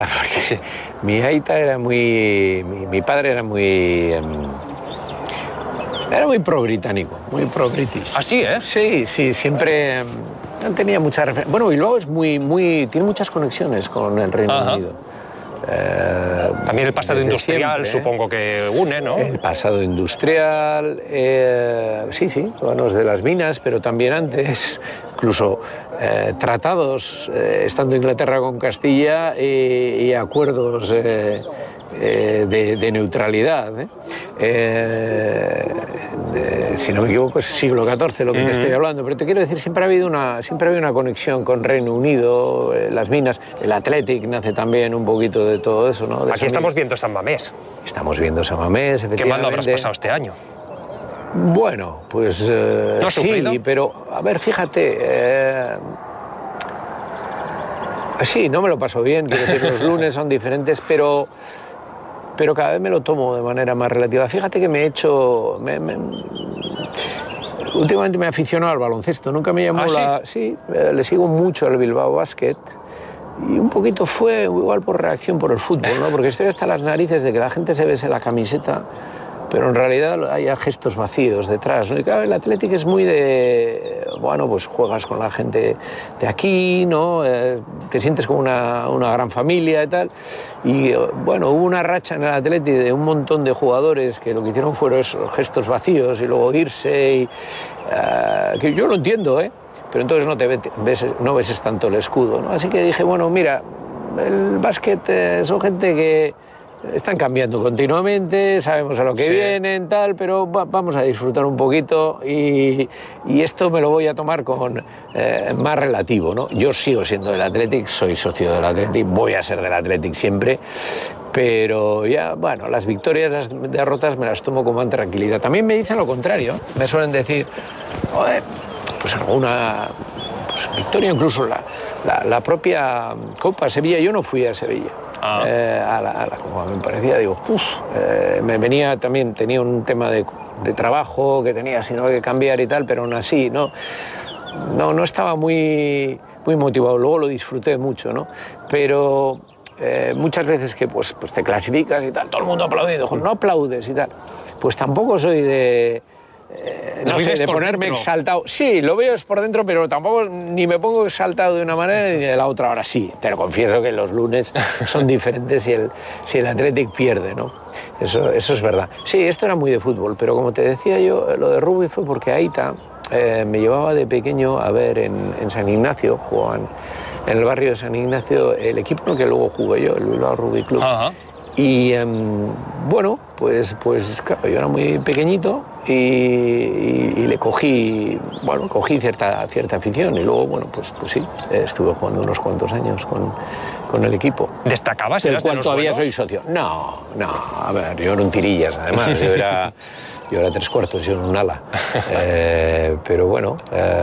Porque mi aita era muy... Mi padre era muy... Era muy pro-británico, muy pro-british. ¿Ah, sí, Sí, siempre... tenía mucha referencia. Bueno, Bilbao es tiene muchas conexiones con el Reino Unido. También el pasado industrial, siempre, supongo que une, ¿no? El pasado industrial, sí, bueno, es de las minas, pero también antes, incluso tratados, estando Inglaterra con Castilla y acuerdos de neutralidad. Si no me equivoco, es siglo XIV lo que te estoy hablando, pero te quiero decir, siempre ha habido una conexión con Reino Unido, las minas, el Athletic nace también un poquito de todo eso, ¿no? Aquí estamos viendo San Mamés. Estamos viendo San Mamés, efectivamente. ¿Qué mal lo habrás pasado este año? Bueno, pues ¿No has sufrido? Sí, pero a ver, fíjate, sí, no me lo paso bien, quiero decir, los lunes son diferentes, pero cada vez me lo tomo de manera más relativa. Fíjate que últimamente me he aficionado al baloncesto, nunca me llamó ¿Sí? Le sigo mucho al Bilbao Basket y un poquito fue igual por reacción por el fútbol, ¿no? Porque estoy hasta las narices de que la gente se bese la camiseta, pero en realidad hay gestos vacíos detrás, ¿no? Y claro, el Athletic es muy de... Bueno, pues juegas con la gente de aquí, ¿no? Te sientes como una gran familia y tal. Y bueno, hubo una racha en el Athletic de un montón de jugadores que lo que hicieron fueron esos gestos vacíos y luego irse. Y, que yo lo entiendo, pero entonces no beses tanto el escudo, ¿no? Así que dije, bueno, mira, el básquet son gente que están cambiando continuamente, sabemos a lo que vienen, tal, pero vamos a disfrutar un poquito y esto me lo voy a tomar con más relativo, ¿no? Yo sigo siendo del Athletic, soy socio del Athletic, voy a ser del Athletic siempre, pero ya, bueno, las victorias, las derrotas me las tomo con más tranquilidad. También me dicen lo contrario, me suelen decir, pues alguna victoria, incluso la propia Copa Sevilla, yo no fui a Sevilla. Como me parecía, digo, me venía también, tenía un tema de trabajo que tenía sino que cambiar y tal, pero aún así no estaba muy motivado. Luego lo disfruté mucho, ¿no? Pero muchas veces que pues te clasificas y tal, todo el mundo aplaudiendo, no aplaudes y tal, pues tampoco soy de de ponerme exaltado. Sí, lo veo es por dentro, pero tampoco ni me pongo exaltado de una manera ni de la otra. Ahora sí, te lo confieso que los lunes son diferentes si el Athletic pierde, ¿no? Eso es verdad. Sí, esto era muy de fútbol, pero como te decía yo, lo de rugby fue porque Aita me llevaba de pequeño a ver en San Ignacio, jugaban en el barrio de San Ignacio, el equipo que luego jugué yo, el Bilbao Rugby Club. Y bueno, pues claro, yo era muy pequeñito y le cogí cierta afición y luego, bueno, pues sí, estuve jugando unos cuantos años con el equipo. ¿Destacabas? ¿Del cual todavía soy socio? No, a ver, yo era un tirillas, además, yo era 3/4, yo era un ala. Pero bueno...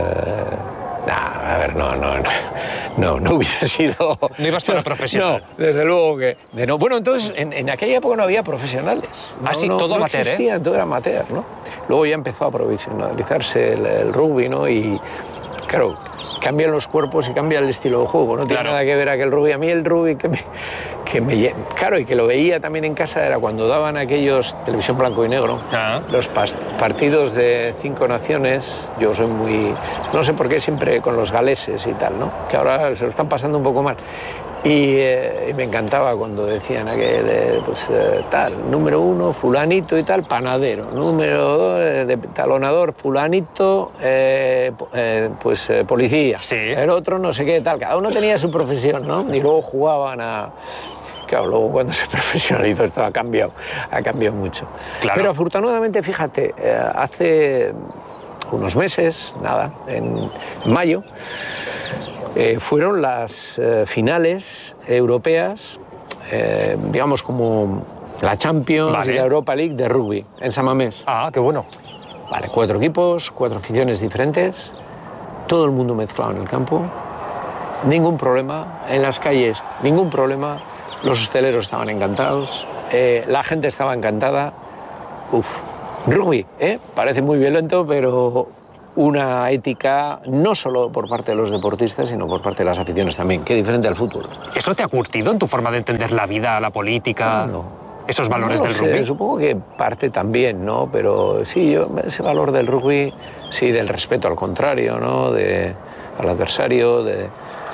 a ver, no hubiera sido... ¿No ibas para profesional? No, desde luego que... No. Bueno, entonces, en aquella época no había profesionales. Todo amateur, existía, todo era amateur, ¿no? Luego ya empezó a profesionalizarse el rugby, ¿no? Y, claro, cambian los cuerpos y cambia el estilo de juego. No tiene nada que ver aquel rugby. A mí el rugby claro, y que lo veía también en casa era cuando daban aquellos, televisión blanco y negro, los partidos de 5 naciones. Yo soy muy... No sé por qué siempre con los galeses y tal, ¿no? Que ahora se lo están pasando un poco mal. Y me encantaba cuando decían tal, número 1, fulanito y tal, panadero, número 2, de talonador, fulanito, policía, el otro no sé qué, tal, cada uno tenía su profesión, ¿no? Y luego jugaban a... Claro, luego cuando se profesionalizó esto ha cambiado mucho. Claro. Pero afortunadamente, fíjate, hace unos meses, en mayo, fueron las finales europeas, digamos como la Champions y la Europa League de rugby, en San Mamés. Qué bueno. 4 equipos, 4 aficiones diferentes, todo el mundo mezclado en el campo, ningún problema, en las calles ningún problema, los hosteleros estaban encantados, la gente estaba encantada. Rugby, parece muy violento, pero una ética no solo por parte de los deportistas, sino por parte de las aficiones también, que es diferente al fútbol. ¿Eso te ha curtido en tu forma de entender la vida, la política, esos valores del rugby? Supongo que parte también, ¿no? Pero sí, ese valor del rugby, sí, del respeto al contrario, ¿no? Al adversario, de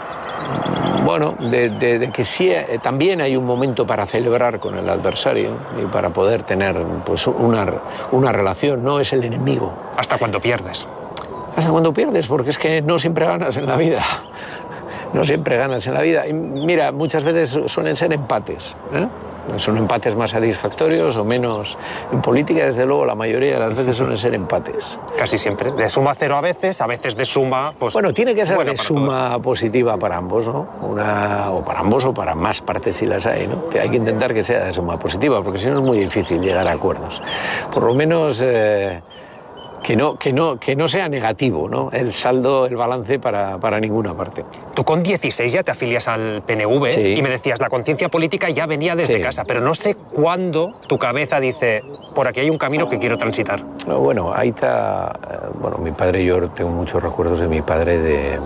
que sí, también hay un momento para celebrar con el adversario y para poder tener pues una relación, no es el enemigo. ¿Hasta cuando pierdes? Hasta cuando pierdes, porque es que no siempre ganas en la vida. No siempre ganas en la vida. Y mira, muchas veces suelen ser empates, ¿eh? Son empates más satisfactorios o menos. En política, desde luego, la mayoría de las veces suelen ser empates. Casi siempre. De suma a cero a veces de suma... Pues, bueno, tiene que ser de suma todos. Positiva para ambos, ¿no? O para ambos o para más partes si las hay, ¿no? Que hay que intentar que sea de suma positiva, porque si no es muy difícil llegar a acuerdos. Por lo menos... Que no sea negativo, ¿no? El saldo, el balance para ninguna parte. Tú con 16 ya te afilias al PNV, sí. Y me decías, la conciencia política ya venía desde casa, pero no sé cuándo tu cabeza dice, por aquí hay un camino que quiero transitar. Bueno, ahí está... Bueno, mi padre, yo tengo muchos recuerdos de mi padre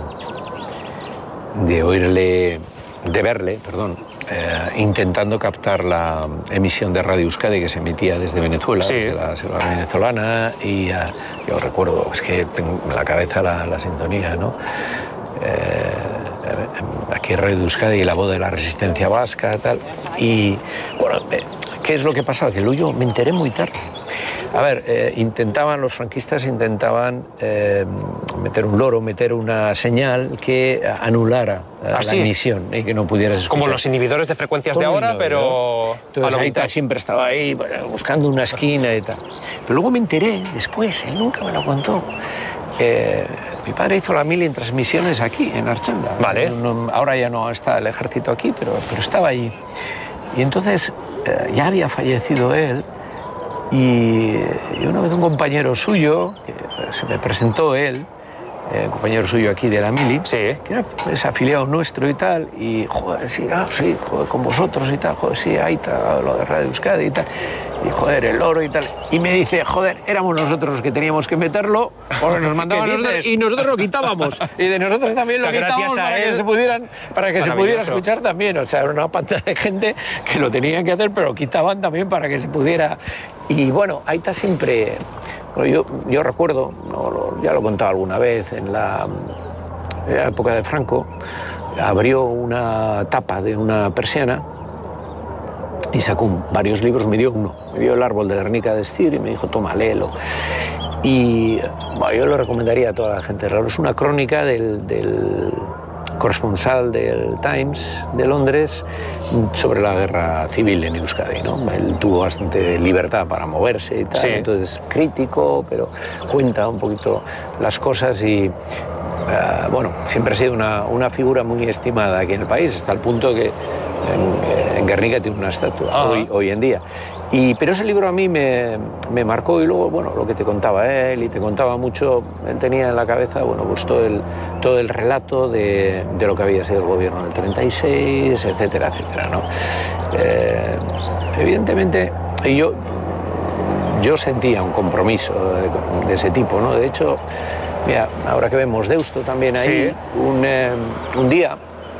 de verle, intentando captar la emisión de Radio Euskadi que se emitía desde Venezuela, sí. Desde la selva venezolana, y yo recuerdo, es que tengo en la cabeza la sintonía, ¿no? Aquí Radio Euskadi y la voz de la resistencia vasca, tal. Y, bueno, ¿qué es lo que pasaba? Que yo me enteré muy tarde. A ver, los franquistas intentaban meter un loro, meter una señal que anulara la emisión y que no pudieras escuchar. Como los inhibidores de frecuencias de ahora, pero... Entonces Aita siempre estaba ahí buscando una esquina y tal. Pero luego me enteré después, él nunca me lo contó, que mi padre hizo la mili en transmisiones aquí, en Archanda. Vale. Ahora ya no está el ejército aquí, pero estaba allí. Y entonces ya había fallecido él. Y una vez un compañero suyo, que se me presentó él, un compañero suyo aquí de la mili, sí. Que es afiliado nuestro y tal, y joder, sí, joder, con vosotros y tal, joder, sí, ahí está lo de Radio Euskadi y tal, y joder, el oro y tal. Y me dice, joder, éramos nosotros los que teníamos que meterlo, porque nos mandaban nosotros, y nosotros lo quitábamos. Y de nosotros también lo quitábamos para que se pudiera escuchar también. O sea, era una pantalla de gente que lo tenían que hacer, pero lo quitaban también para que se pudiera. Y bueno, ahí está siempre... Yo recuerdo, ya lo he contado alguna vez, en la época de Franco, abrió una tapa de una persiana y sacó varios libros, me dio uno, me dio El árbol de Guernica de Stier y me dijo, toma, léelo. Y bueno, yo lo recomendaría a toda la gente. Es una crónica del corresponsal del Times de Londres sobre la guerra civil en Euskadi, ¿no? Él tuvo bastante libertad para moverse y tal, sí. Entonces crítico, pero cuenta un poquito las cosas y bueno, siempre ha sido una figura muy estimada aquí en el país, hasta el punto que en Guernica tiene una estatua hoy en día. Pero ese libro a mí me marcó, y luego, bueno, lo que te contaba él, y te contaba mucho, él tenía en la cabeza, bueno, pues todo el relato de lo que había sido el gobierno del 36, etcétera, etcétera, ¿no? Evidentemente, yo sentía un compromiso de ese tipo, ¿no? De hecho, mira, ahora que vemos Deusto también ahí, sí. Un día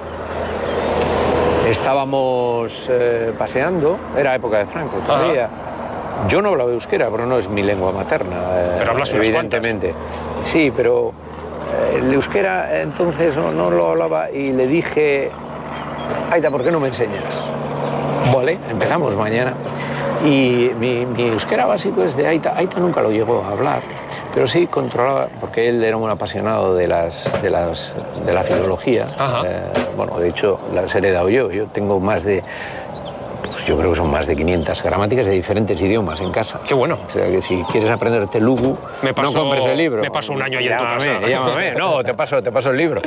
estábamos paseando, era época de Franco todavía. Ajá. Yo no hablaba euskera, pero no es mi lengua materna. Pero hablas evidentemente. Sí, pero el euskera entonces no lo hablaba y le dije, Aita, ¿por qué no me enseñas? Vale, empezamos mañana. Y mi euskera básico es de Aita. Aita nunca lo llegó a hablar, pero sí controlaba, porque él era un apasionado de la filología. Bueno, de hecho, las he heredado yo. Yo tengo más de... Pues yo creo que son más de 500 gramáticas de diferentes idiomas en casa. ¡Qué bueno! O sea, que si quieres aprender telugu, no compres el libro. Me paso un año allá en tu casa. Llámame. No, te paso el libro.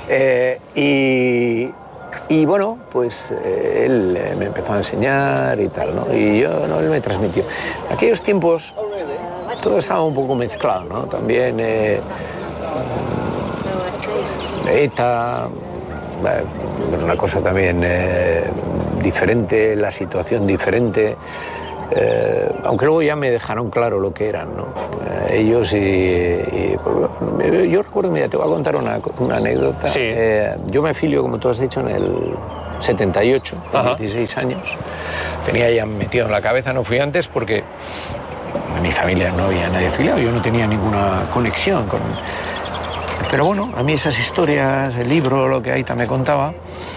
Y bueno, pues él me empezó a enseñar y tal, ¿no? Y él me transmitió. En aquellos tiempos todo estaba un poco mezclado, ¿no? También ETA, una cosa también diferente, la situación diferente. Aunque luego ya me dejaron claro lo que eran, ¿no? Ellos yo recuerdo, mira, te voy a contar una anécdota. Sí. Yo me afilio, como tú has dicho, en el 78, con 16 años. Tenía ya metido en la cabeza, no fui antes porque en mi familia no había nadie afiliado, yo no tenía ninguna conexión con... Pero bueno, a mí esas historias, el libro, lo que Aita me contaba,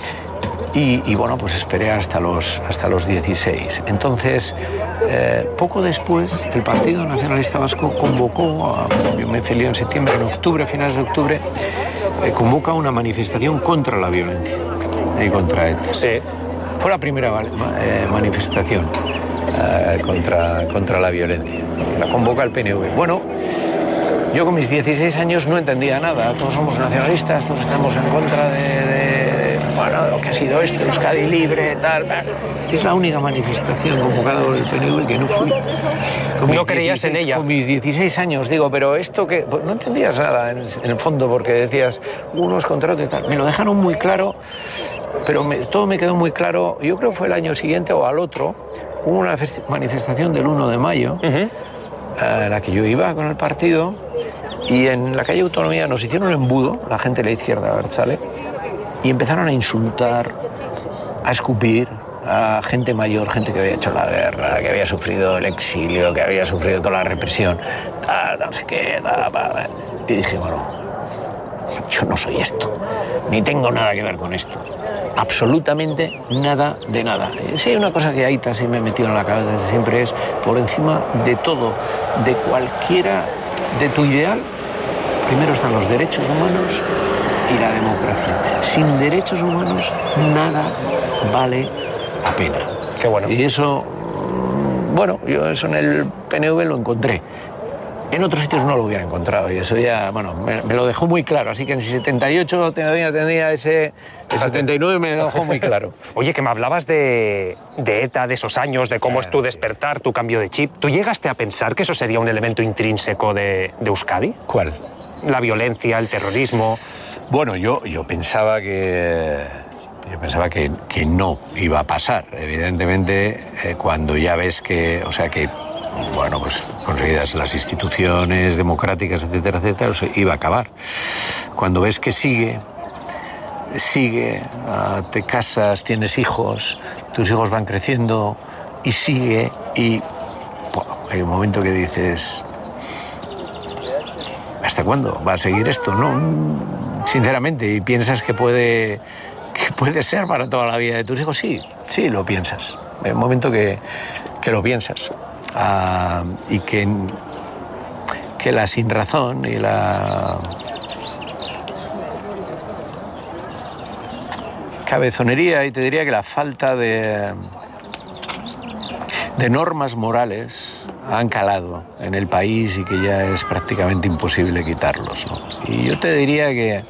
y bueno, pues esperé hasta los 16. Entonces, poco después, el Partido Nacionalista Vasco convocó, yo me afilié en septiembre, en octubre, a finales de octubre, convoca una manifestación contra la violencia y contra ETA. Sí. Fue la primera manifestación contra la violencia. La convoca el PNV. Bueno, yo con mis 16 años no entendía nada. Todos somos nacionalistas, todos estamos en contra de lo que ha sido esto, Euskadi libre, tal. Es la única manifestación convocada por el PNV que no fui. ¿No creías en ella? Con mis 16 años, digo, pero esto que... Pues no entendías nada en el fondo, porque decías, unos contra otros y tal. Me lo dejaron muy claro, pero todo me quedó muy claro. Yo creo que fue el año siguiente o al otro, hubo una manifestación del 1 de mayo, a la que yo iba con el partido, y en la calle Autonomía nos hicieron un embudo, la gente de la izquierda, Abertzale, y empezaron a insultar, a escupir a gente mayor, gente que había hecho la guerra, que había sufrido el exilio, que había sufrido toda la represión, tal, no sé qué, tal. Y dije, bueno, yo no soy esto, ni tengo nada que ver con esto. Absolutamente nada de nada. Sí, hay una cosa que Aita sí me metió en la cabeza desde siempre, es por encima de todo, de cualquiera, de tu ideal, primero están los derechos humanos y la democracia. Sin derechos humanos nada vale la pena. Qué bueno. Y eso, bueno, yo eso en el PNV lo encontré. En otros sitios no lo hubiera encontrado y eso ya, bueno, me lo dejó muy claro. Así que en 78 tenía ese... El 79 me lo dejó muy claro. Oye, que me hablabas de ETA, de esos años, de cómo es tu despertar, tu cambio de chip. ¿Tú llegaste a pensar que eso sería un elemento intrínseco de Euskadi? ¿Cuál? La violencia, el terrorismo... Bueno, yo pensaba que no iba a pasar. Evidentemente, cuando ya ves que, o sea, que, bueno, pues conseguidas las instituciones democráticas, etcétera, etcétera, eso iba a acabar. Cuando ves que sigue, te casas, tienes hijos, tus hijos van creciendo y sigue, y bueno, hay un momento que dices, ¿hasta cuándo va a seguir esto? No, sinceramente, y piensas que puede ser para toda la vida de tus hijos. Sí, lo piensas. Hay un momento que lo piensas. Y que la sinrazón y la cabezonería, y te diría que la falta de normas morales han calado en el país y que ya es prácticamente imposible quitarlos, ¿no? Y yo te diría que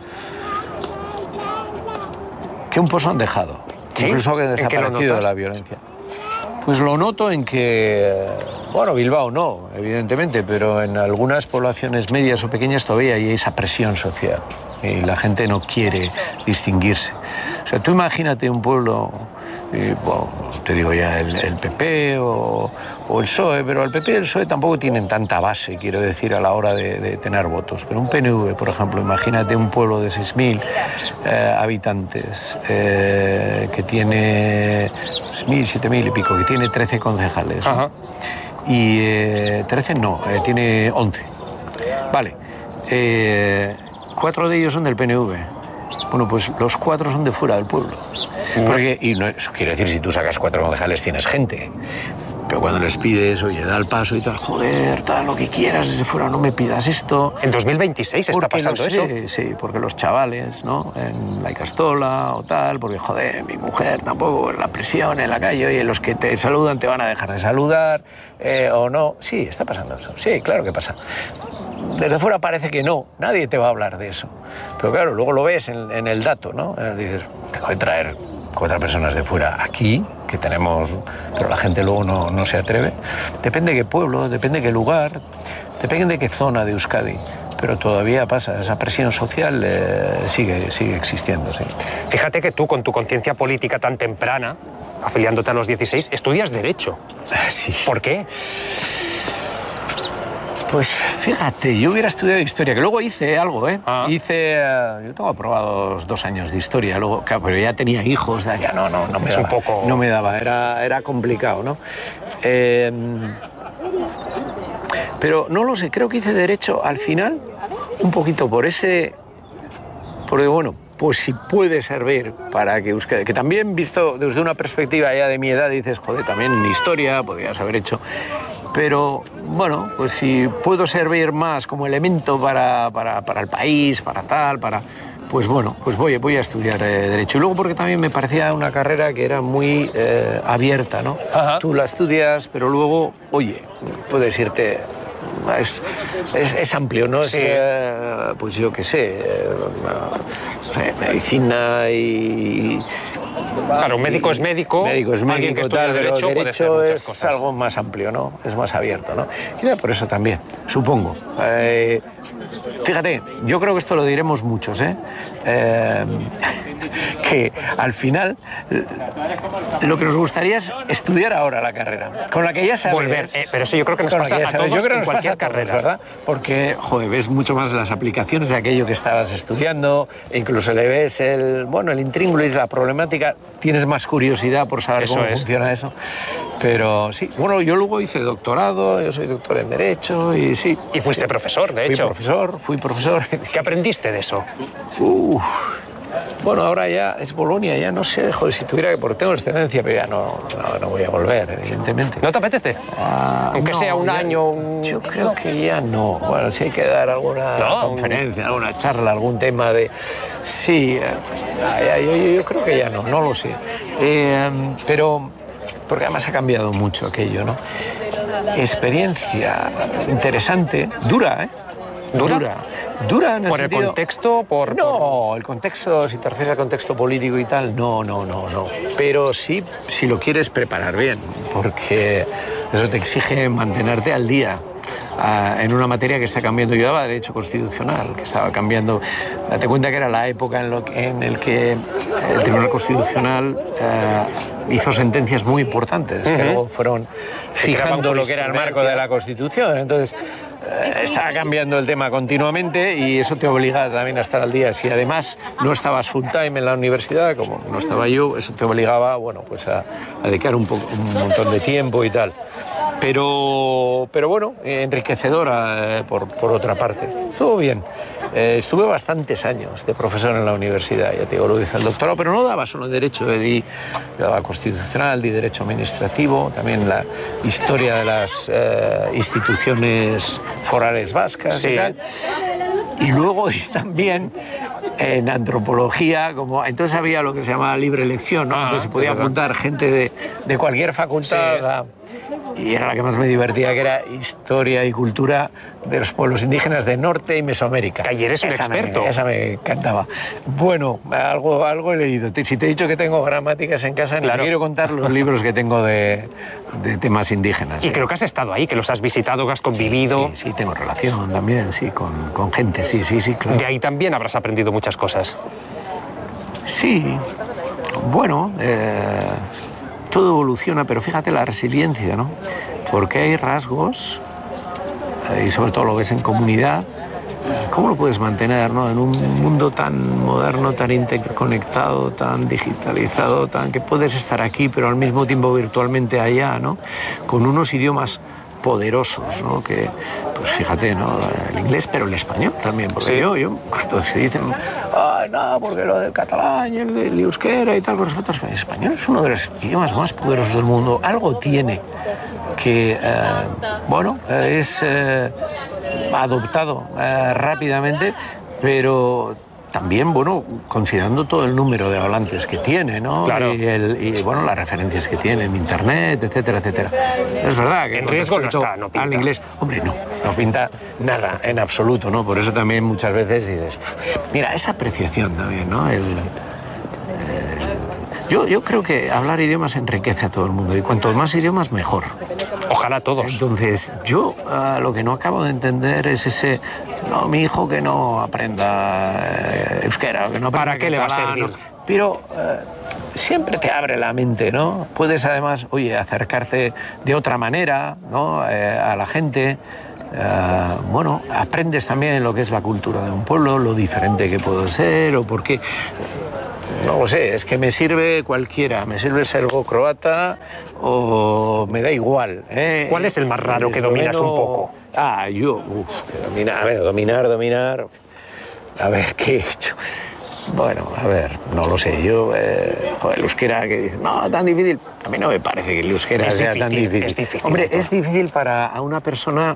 un pozo han dejado, ¿sí? Incluso que han desaparecido de la violencia. Pues lo noto en que, bueno, Bilbao no, evidentemente, pero en algunas poblaciones medias o pequeñas todavía hay esa presión social y la gente no quiere distinguirse. O sea, tú imagínate un pueblo, bueno, te digo ya el PP o el PSOE, pero el PP y el PSOE tampoco tienen tanta base, quiero decir, a la hora de tener votos. Pero un PNV, por ejemplo, imagínate un pueblo de 6.000 habitantes que tiene 6.000, 7.000 y pico, que tiene 13 concejales. Ajá. Y 13 no, tiene 11. Vale. 4 de ellos son del PNV. Bueno, pues los 4 son de fuera del pueblo. Porque, y no, eso quiere decir, si tú sacas 4 concejales tienes gente. Pero cuando les pides, oye, da el paso y tal, joder, tal, lo que quieras desde fuera, no me pidas esto. ¿En 2026 está pasando eso? Sí, porque los chavales, ¿no? En la Icastola o tal, porque, joder, mi mujer tampoco, la presión en la calle, oye, los que te saludan te van a dejar de saludar, o no. Sí, está pasando eso. Sí, claro que pasa. Desde fuera parece que no, nadie te va a hablar de eso. Pero claro, luego lo ves en el dato, ¿no? Dices, tengo que traer 4 personas de fuera aquí, que tenemos, pero la gente luego no se atreve. Depende de qué pueblo, depende de qué lugar, depende de qué zona de Euskadi, pero todavía pasa, esa presión social sigue existiendo, sí. Fíjate que tú, con tu conciencia política tan temprana, afiliándote a los 16, estudias Derecho. Sí. ¿Por qué? Pues fíjate, yo hubiera estudiado Historia, que luego hice algo, ¿eh? Ah. Yo tengo aprobados 2 años de Historia, luego, claro, pero ya tenía hijos, ya no me es daba. Un poco... No me daba, era complicado, ¿no? Pero no lo sé, creo que hice Derecho al final, un poquito porque bueno, pues si puede servir para que Euskadi, que también visto desde una perspectiva ya de mi edad, dices, joder, también en Historia podrías haber hecho... Pero, bueno, pues si puedo servir más como elemento para el país, pues bueno, pues voy a estudiar Derecho. Y luego porque también me parecía una carrera que era muy abierta, ¿no? Ajá. Tú la estudias, pero luego, oye, puedes irte... Es amplio, ¿no? Sí. Pues yo qué sé, medicina y... Claro, un médico es médico, alguien que estudia Derecho puede ser muchas cosas. Es algo más amplio, ¿no? Es más abierto, ¿no? Quizá por eso también, supongo. Fíjate, yo creo que esto lo diremos muchos, que al final lo que nos gustaría es estudiar ahora la carrera, con la que ya sabes... Volver, pero eso yo creo que nos pasa a todos en cualquier carrera, ¿verdad? Porque, joder, ves mucho más las aplicaciones de aquello que estabas estudiando, e incluso le ves el intríngulis, la problemática, tienes más curiosidad por saber cómo funciona eso. Pero sí, bueno, yo luego hice doctorado, yo soy doctor en Derecho y sí. Y fuiste profesor, de hecho. Fui profesor. ¿Qué aprendiste de eso? Bueno, ahora ya es Bolonia, ya no sé, joder, si tuviera que... Porque tengo excedencia, pero ya no voy a volver, evidentemente. ¿No te apetece? Aunque sea un año... Yo creo que ya no. Bueno, si hay que dar alguna conferencia, alguna charla, algún tema de... Sí, yo creo que ya no lo sé. Pero... Porque además ha cambiado mucho aquello, ¿no? Experiencia interesante, dura, ¿eh? Dura en el ¿Por sentido... el contexto? No, el contexto, si te refieres al contexto político y tal, no. Pero sí, si lo quieres preparar bien, porque eso te exige mantenerte al día en una materia que está cambiando. Yo daba Derecho Constitucional, que estaba cambiando. Date cuenta que era la época en el que el Tribunal Constitucional hizo sentencias muy importantes, que luego fueron fijando lo que era el marco de la Constitución. Entonces, estaba cambiando el tema continuamente y eso te obliga también a estar al día. Si además no estabas full time en la universidad, como no estaba yo, eso te obligaba, bueno, pues a dedicar un montón de tiempo y tal. Pero bueno, enriquecedora por otra parte. Estuvo bien. Estuve bastantes años de profesor en la universidad, ya te digo, lo hice el doctorado, pero no daba solo Derecho, yo daba Constitucional, di Derecho Administrativo, también la historia de las instituciones forales vascas, sí, y tal. Y luego también en Antropología, entonces había lo que se llamaba libre elección, ¿no? Entonces se podía apuntar gente de cualquier facultad. Sí. Y era la que más me divertía, que era Historia y Cultura de los pueblos indígenas de Norte y Mesoamérica. Que eres un experto. Esa me encantaba. Bueno, algo he leído. Si te he dicho que tengo gramáticas en casa, claro, ni quiero contar los libros que tengo de temas indígenas. Y creo que has estado ahí, que los has visitado, que has convivido. Sí, tengo relación también, sí, con gente, sí, claro. De ahí también habrás aprendido muchas cosas. Sí, bueno... todo evoluciona, pero fíjate la resiliencia, ¿no? Porque hay rasgos, y sobre todo lo ves en comunidad, ¿cómo lo puedes mantener, ¿no? En un mundo tan moderno, tan interconectado, tan digitalizado, que puedes estar aquí, pero al mismo tiempo virtualmente allá, ¿no? Con unos idiomas poderosos, ¿no? Que, pues fíjate, ¿no? El inglés, pero el español también, porque sí. yo cuando se dicen, no, porque lo del catalán y el euskera y tal, con respecto al español, es uno de los idiomas más poderosos del mundo. Algo tiene que, es adoptado rápidamente, pero también, considerando todo el número de hablantes que tiene, ¿no? Claro. Y las referencias que tiene en Internet, etcétera. Es verdad que... En riesgo no está, no pinta. Al inglés, hombre, no pinta nada, en absoluto, ¿no? Por eso también muchas veces dices... Mira, esa apreciación también, ¿no? Yo creo que hablar idiomas enriquece a todo el mundo, y cuantos más idiomas, mejor. Ojalá todos. Entonces, yo lo que no acabo de entender es ese... No, mi hijo que no aprenda euskera, que no aprenda ¿Para qué le va a servir? Pero siempre te abre la mente, ¿no? Puedes además, oye, acercarte de otra manera, ¿no? A la gente. Bueno, aprendes también lo que es la cultura de un pueblo, lo diferente que puedo ser o por qué. No lo sé, es que me sirve cualquiera, me sirve serbo-croata o me da igual. ¿Cuál es el más raro que dominas un poco? Dominar. A ver, ¿qué he hecho? Bueno, a ver, no lo sé. Yo, el euskera que dice, no, tan difícil. A mí no me parece que el euskera sea tan difícil. Es difícil. Hombre, es difícil para una persona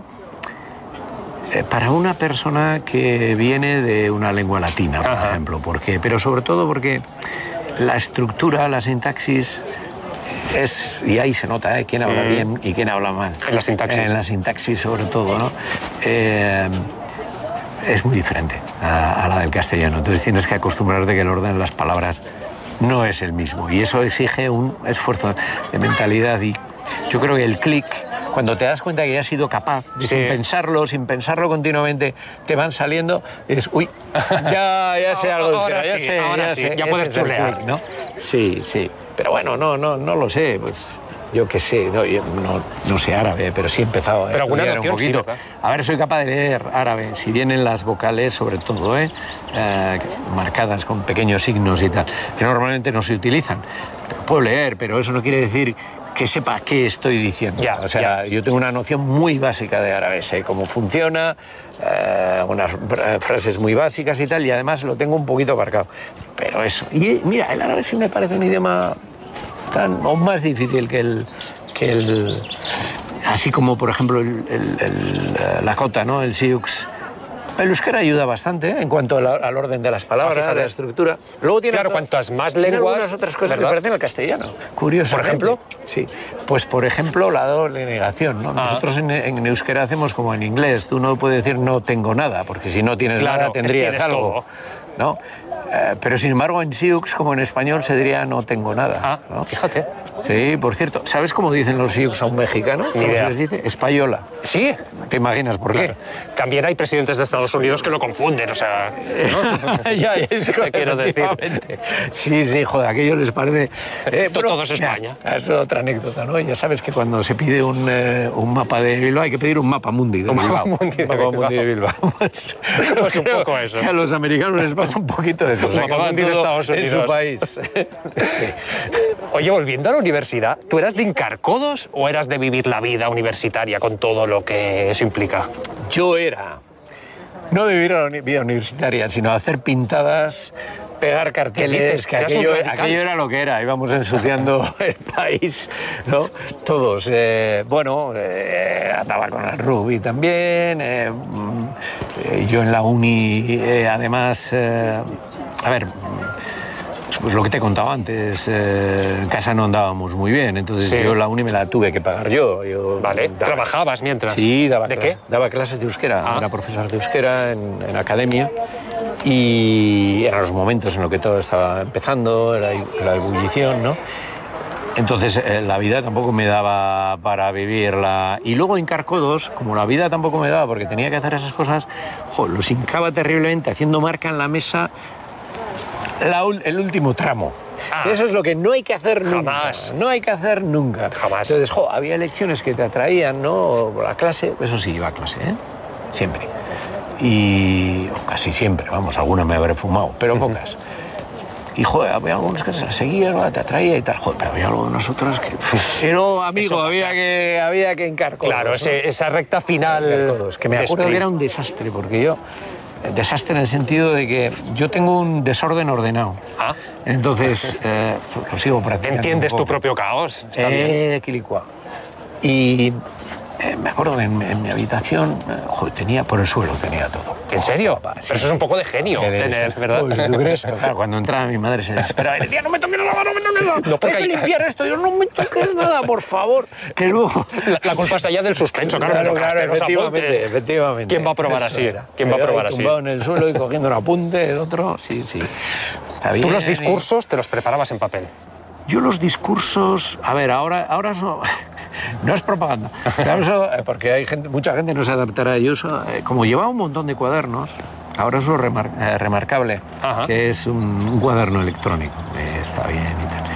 que viene de una lengua latina, por ejemplo. Pero sobre todo porque la estructura, la sintaxis es, y ahí se nota, quién habla bien y quién habla mal. En la sintaxis. En la sintaxis sobre todo, ¿no? Es muy diferente a la del castellano. Entonces tienes que acostumbrarte que el orden de las palabras no es el mismo. Y eso exige un esfuerzo de mentalidad. Y yo creo que el clic, cuando te das cuenta que ya has sido capaz, de sin pensarlo continuamente, te van saliendo, y dices, uy, ya sé algo de euskera, ya sé. Ya puedes chulear, ¿no? Sí. Pero bueno, no lo sé, pues yo qué sé, yo no sé árabe, pero sí he empezado a estudiar un poquito. Sí, a ver, soy capaz de leer árabe, si vienen las vocales, sobre todo, marcadas con pequeños signos y tal, que normalmente no se utilizan. Puedo leer, pero eso no quiere decir que sepa qué estoy diciendo. Yo tengo una noción muy básica de árabe, sé cómo funciona, unas frases muy básicas y tal, y además lo tengo un poquito aparcado. Pero eso. Y mira, el árabe sí me parece un idioma o más difícil que el así como por ejemplo la cota, ¿no? El siux. El euskera ayuda bastante en cuanto al orden de las palabras, a la estructura. Luego tiene cuantas más lenguas, algunas otras cosas, ¿verdad?, que parecen al castellano. Curioso. ¿Por ejemplo? Sí. Pues por ejemplo la doble negación, ¿no? Nosotros en euskera hacemos como en inglés. Tú no puedes decir no tengo nada, porque si no tienes nada tendrías algo, todo, ¿no? Pero sin embargo en siux, como en español, se diría no tengo nada, ¿no? Fíjate. Sí, por cierto, ¿sabes cómo dicen los siux a un mexicano? Ni idea. Se les dice española. ¿Sí? ¿Te imaginas por qué? También hay presidentes de Estados Unidos que lo confunden, o sea, ¿no? Ya, eso te quiero decir. Sí, joder, aquello les parece... todo es España. Es otra anécdota, ¿no? Ya sabes que cuando se pide un mapa de Bilbao hay que pedir un mapa mundi de Bilbao. Un mapa mundi de Bilbao. Pues un poco eso. Que a los americanos les pasa un poquito de eso. Un mapa mundi de Estados Unidos. En su país. Sí. Oye, volviendo a la universidad, ¿tú eras de hincar codos o eras de vivir la vida universitaria con todo lo que eso implica? Yo era, no de vivir la vida universitaria, sino hacer pintadas, pegar carteles, que aquello era lo que era, íbamos ensuciando el país, ¿no? Todos. Andaba con el rugby también, yo en la uni, además, pues lo que te he contado antes, en casa no andábamos muy bien, entonces yo la uni me la tuve que pagar yo. Vale, ¿trabajabas mientras? Sí, ¿qué? Daba clases de euskera, era profesor de euskera en academia, y eran los momentos en los que todo estaba empezando, la ebullición, ¿no? Entonces la vida tampoco me daba para vivirla. Y luego hincar codos, como la vida tampoco me daba porque tenía que hacer esas cosas, los hincaba terriblemente haciendo marca en la mesa el último tramo. Eso es lo que no hay que hacer nunca. Jamás. No hay que hacer nunca. Jamás. Entonces, había lecciones que te atraían, ¿no? La clase, eso sí, iba a clase, siempre. Y casi siempre, vamos, alguna me habré fumado, pero pocas. Y, había algunas que se seguían, ¿no? Te atraía y tal, pero había algunas otras que... Pero, amigo, había que hincar codos. Claro, ¿no? Esa recta final... Que me acuerdo que era un desastre, porque yo... Desastre en el sentido de que yo tengo un desorden ordenado. Entonces, lo sigo practicando. ¿Entiendes tu propio caos? Está bien. Quilicua. Y me acuerdo que en mi habitación, tenía por el suelo, tenía todo. ¿En serio? Pero eso es un poco de genio tener, ¿verdad? ¿Tú crees? Claro, cuando entraba mi madre se desesperaba y decía, no me toques nada, no me toques nada. No, hay que limpiar esto. Yo, no me toques nada, por favor. Que luego... La culpa está allá del suspenso, claro, efectivamente. ¿Quién va a probar así? ¿Quién va a probar así? Tumbado en el suelo y cogiendo un apunte, el otro, sí. Está bien. ¿Tú los discursos te los preparabas en papel? Yo los discursos... A ver, ahora eso... No es propaganda. Claro, eso, porque mucha gente no se adaptará a ellos. Como llevaba un montón de cuadernos, ahora eso es remarcable, que es un cuaderno electrónico. Está bien y tal.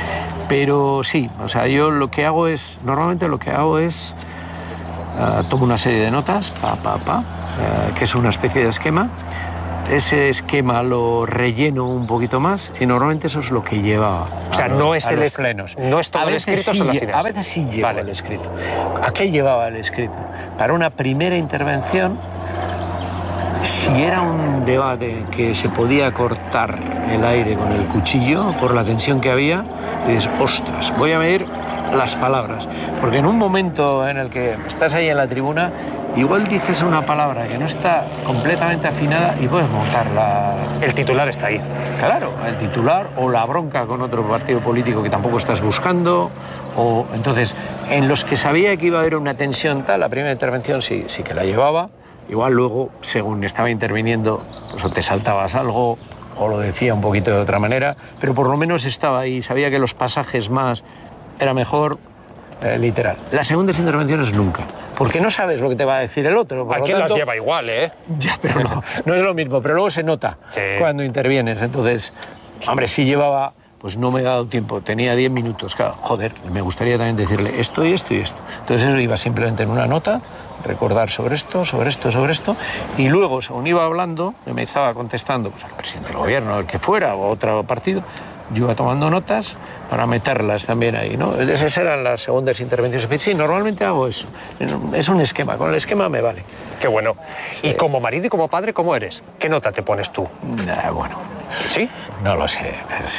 Pero sí, o sea, yo normalmente lo que hago es tomo una serie de notas, que es una especie de esquema. Ese esquema lo relleno un poquito más y normalmente eso es lo que llevaba. O sea, no es los plenos. No es todo el escrito, son las ideas. A veces sí lleva el escrito. ¿A qué llevaba el escrito? Para una primera intervención, si era un debate que se podía cortar el aire con el cuchillo por la tensión que había, dices, ostras, voy a medir las palabras. Porque en un momento en el que estás ahí en la tribuna, igual dices una palabra que no está completamente afinada y puedes montarla. El titular está ahí. Claro, el titular o la bronca con otro partido político que tampoco estás buscando. O entonces, en los que sabía que iba a haber una tensión tal, la primera intervención sí que la llevaba. Igual luego, según estaba interviniendo, pues o te saltabas algo o lo decía un poquito de otra manera, pero por lo menos estaba ahí, sabía que los pasajes más era mejor literal. Las segundas intervenciones nunca, porque no sabes lo que te va a decir el otro. Aquí las lleva igual, ¿eh? Ya, pero no es lo mismo, pero luego se nota cuando intervienes. Entonces, hombre, sí llevaba, pues no me he dado tiempo, tenía 10 minutos, claro, joder, me gustaría también decirle esto y esto y esto. Entonces eso iba simplemente en una nota, recordar sobre esto, y luego, según iba hablando, me estaba contestando pues, al presidente del gobierno, el que fuera, o otro partido, yo iba tomando notas para meterlas también ahí, ¿no? Esas eran las segundas intervenciones. Sí, normalmente hago eso. Es un esquema, con el esquema me vale. Qué bueno. Sí. Y como marido y como padre, ¿cómo eres? ¿Qué nota te pones tú? Bueno. ¿Sí? No lo sé.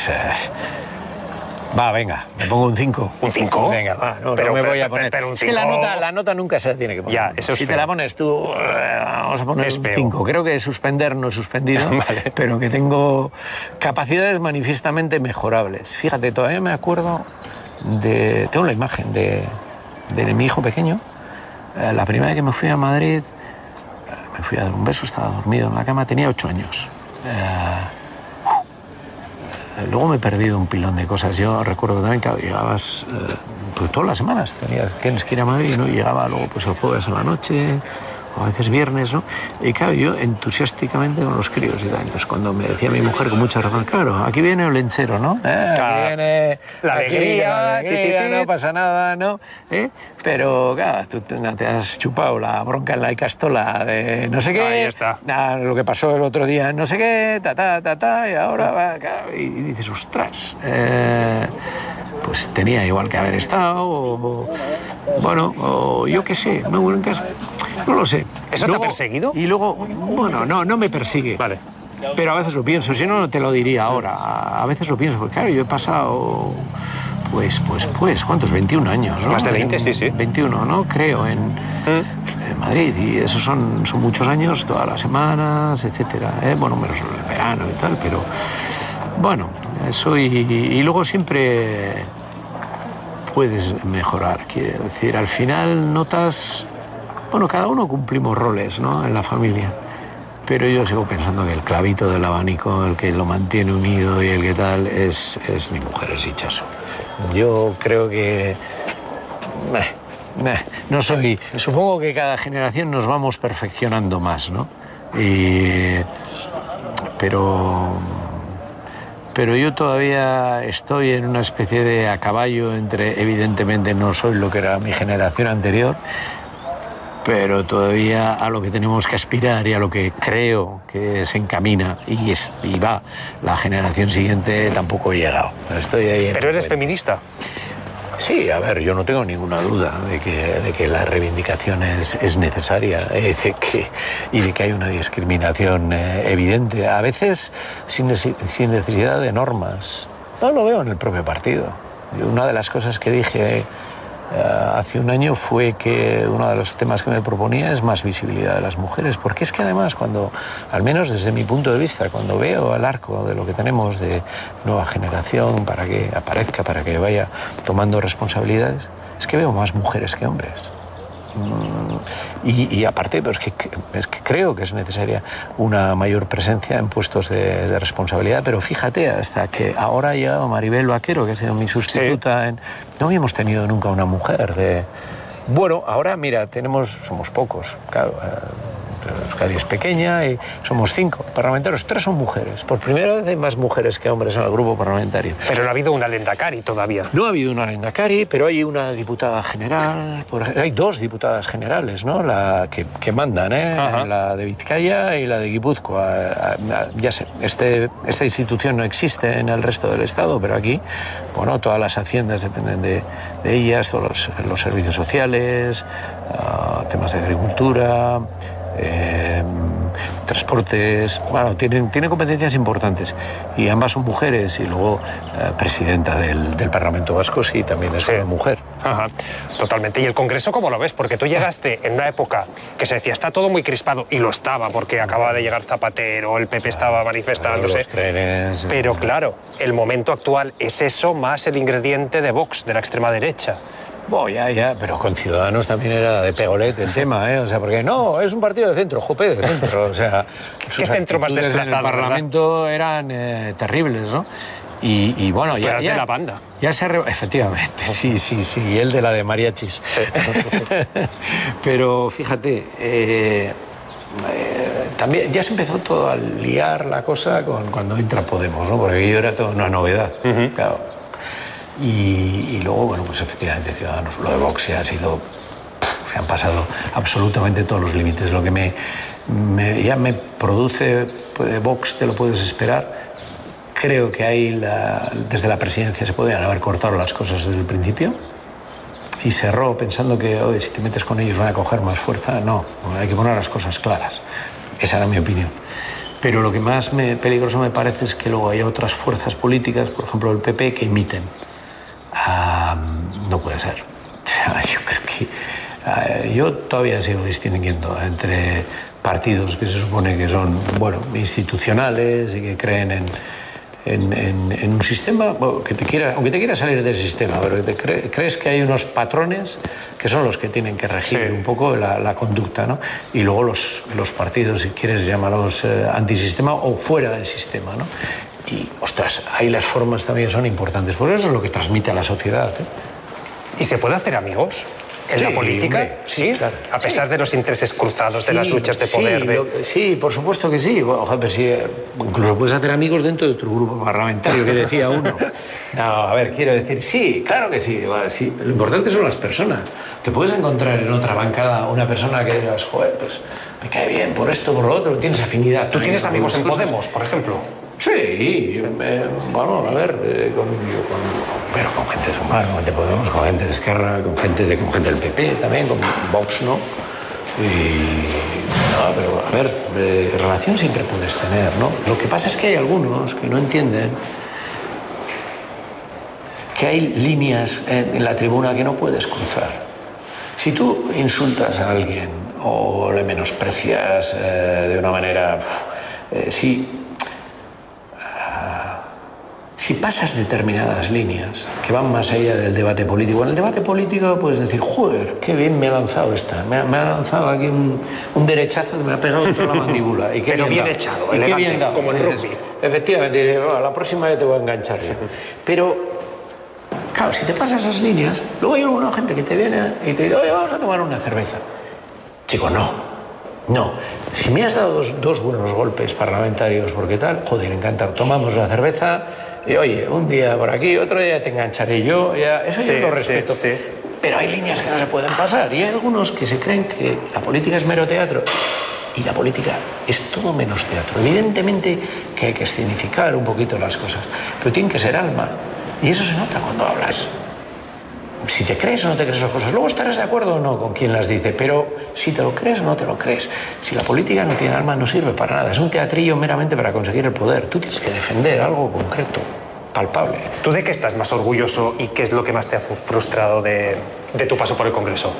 Va, venga, me pongo un 5. ¿Un 5? Venga, va, no me voy a poner. Pero un 5... Es que la nota nunca se tiene que poner. Ya, eso es si feo. te la pones tú, vamos a poner un 5. Creo que suspender no he suspendido, vale. Pero que tengo capacidades manifiestamente mejorables. Fíjate, todavía me acuerdo tengo la imagen de mi hijo pequeño. La primera vez que me fui a Madrid, me fui a dar un beso, estaba dormido en la cama, tenía 8 años. Luego me he perdido un pilón de cosas. Yo recuerdo también que llegabas pues todas las semanas, tienes que ir a Madrid, ¿no? Y llegaba luego pues el jueves a la noche, o a veces viernes, ¿no? Y claro, yo entusiásticamente con los críos y tal. Entonces cuando me decía mi mujer con mucha razón, claro, aquí viene el lenchero, ¿no? Aquí viene la alegría, no pasa nada, ¿no? Pero claro, tú te has chupado la bronca en la Icastola de no sé qué. Ahí está. Lo que pasó el otro día, no sé qué, y ahora va, y dices, ostras, pues tenía igual que haber estado, o yo qué sé, no lo sé. ¿Eso luego, te ha perseguido? Y luego, bueno, no me persigue. Vale. Pero a veces lo pienso, si no te lo diría ahora. A veces lo pienso, porque claro, yo he pasado, pues, ¿cuántos? 21 años, ¿no? Más de 20, sí. 21, ¿no? Creo, en Madrid. Y esos son muchos años, todas las semanas, etcétera. Bueno, menos el verano y tal, pero bueno, eso y luego siempre puedes mejorar. Quiero decir, al final notas... Bueno, cada uno cumplimos roles, ¿no? En la familia. Pero yo sigo pensando que el clavito del abanico, el que lo mantiene unido y el que tal, es mi mujer, es Itxaso. Yo creo que... no soy... Supongo que cada generación nos vamos perfeccionando más, ¿no? Pero yo todavía estoy en una especie de a caballo entre... Evidentemente no soy lo que era mi generación anterior, pero todavía a lo que tenemos que aspirar y a lo que creo que se encamina y va la generación siguiente tampoco he llegado. Estoy ahí. ¿Pero eres feminista? Sí, a ver, yo no tengo ninguna duda de que la reivindicación es necesaria y de que hay una discriminación evidente, a veces sin necesidad de normas. No lo veo en el propio partido. Una de las cosas que dije hace un año fue que uno de los temas que me proponía es más visibilidad de las mujeres, porque es que además cuando, al menos desde mi punto de vista, cuando veo el arco de lo que tenemos de nueva generación para que aparezca, para que vaya tomando responsabilidades, es que veo más mujeres que hombres. Y aparte, pues es que creo que es necesaria una mayor presencia en puestos de responsabilidad, pero fíjate, hasta que ahora ha llegado Maribel Vaquero, que ha sido mi sustituta, sí. No habíamos tenido nunca una mujer de... Bueno, ahora, mira, somos pocos, claro, Euskadi es pequeña y somos 5 parlamentarios, 3 son mujeres. Por primera vez hay más mujeres que hombres en el grupo parlamentario. Pero no ha habido una Lehendakari todavía. No ha habido una Lehendakari, pero hay una diputada general, hay 2 diputadas generales, ¿no? La que mandan, la de Vizcaya y la de Guipúzcoa. Ya sé, esta institución no existe en el resto del Estado, pero aquí, bueno, todas las haciendas dependen de ellas, todos los servicios sociales, temas de agricultura, transportes, bueno, tienen competencias importantes y ambas son mujeres y luego presidenta del Parlamento Vasco sí, también es una mujer. Ajá, totalmente. ¿Y el Congreso cómo lo ves? Porque tú llegaste en una época que se decía está todo muy crispado y lo estaba porque acababa de llegar Zapatero, el PP estaba manifestándose. Los trenes, pero claro, el momento actual es eso más el ingrediente de Vox, de la extrema derecha. Ya, pero con Ciudadanos también era de pegolet el tema, ¿eh? O sea, porque no, es un partido de centro, jope, de centro, o sea... ¿Qué centro más desplazado, en el Parlamento eran terribles, ¿no? Y bueno, ya... de la banda. Ya efectivamente, sí, y el de la de mariachis. Pero fíjate, también ya se empezó todo a liar la cosa cuando entra Podemos, ¿no? Porque aquello era toda una novedad, claro. Y luego, bueno, pues efectivamente Ciudadanos, lo de Vox se han pasado absolutamente todos los límites. Lo que ya me produce Vox, te lo puedes esperar. Creo que ahí desde la presidencia se podían haber cortado las cosas desde el principio y cerró pensando que, oye, si te metes con ellos van a coger más fuerza. No, hay que poner las cosas claras. Esa era mi opinión. Pero lo que más peligroso me parece es que luego haya otras fuerzas políticas, por ejemplo el PP, que imiten. No puede ser. Yo creo que yo todavía sigo distinguiendo entre partidos que se supone que son, bueno, institucionales y que creen en un sistema, bueno, aunque te quiera salir del sistema, pero que crees que hay unos patrones que son los que tienen que regir un poco la conducta, ¿no? Y luego los partidos, si quieres llamarlos antisistema o fuera del sistema, ¿no? Y, ostras, ahí las formas también son importantes. Por eso es lo que transmite a la sociedad, ¿eh? ¿Y se puede hacer amigos en la política? Hombre, sí, claro. A pesar de los intereses cruzados, de las luchas de poder. Sí, por supuesto que sí. Bueno, pero sí. Incluso puedes hacer amigos dentro de tu grupo parlamentario, que decía uno. No, a ver, quiero decir, sí, claro que sí. Sí. Lo importante son las personas. Te puedes encontrar en otra bancada una persona que digas, joder, pues me cae bien por esto, por lo otro, tienes afinidad. ¿Tú tienes amigos en Podemos, por ejemplo? Sí, bueno, a ver, pero con gente de Sumar, con gente de Podemos, con gente de Esquerra, con gente del PP también, con Vox, ¿no? Pero a ver, relación siempre puedes tener, ¿no? Lo que pasa es que hay algunos que no entienden que hay líneas en la tribuna que no puedes cruzar. Si tú insultas a alguien o le menosprecias de una manera, si pasas determinadas líneas que van más allá del debate político, en el debate político puedes decir, joder, qué bien me ha lanzado esta, me ha lanzado aquí un derechazo que me ha pegado contra la mandíbula. Y pero bien echado, elegante, como en rugby. Efectivamente, la próxima vez te voy a enganchar yo. Pero, claro, si te pasas esas líneas, luego hay alguna gente que te viene y te dice, oye, vamos a tomar una cerveza. Chico, no. Si me has dado dos buenos golpes parlamentarios, porque tal, joder, encantado, tomamos la cerveza. Y oye, un día por aquí, otro día te engancharé yo, eso yo lo respeto. Sí. Pero hay líneas que no se pueden pasar y hay algunos que se creen que la política es mero teatro y la política es todo menos teatro. Evidentemente que hay que escenificar un poquito las cosas, pero tiene que ser alma y eso se nota cuando hablas. Si te crees o no te crees las cosas, luego estarás de acuerdo o no con quien las dice, pero si te lo crees o no te lo crees, si la política no tiene alma no sirve para nada, es un teatrillo meramente para conseguir el poder. Tú tienes que defender algo concreto, palpable. ¿Tú de qué estás más orgulloso y qué es lo que más te ha frustrado de tu paso por el Congreso?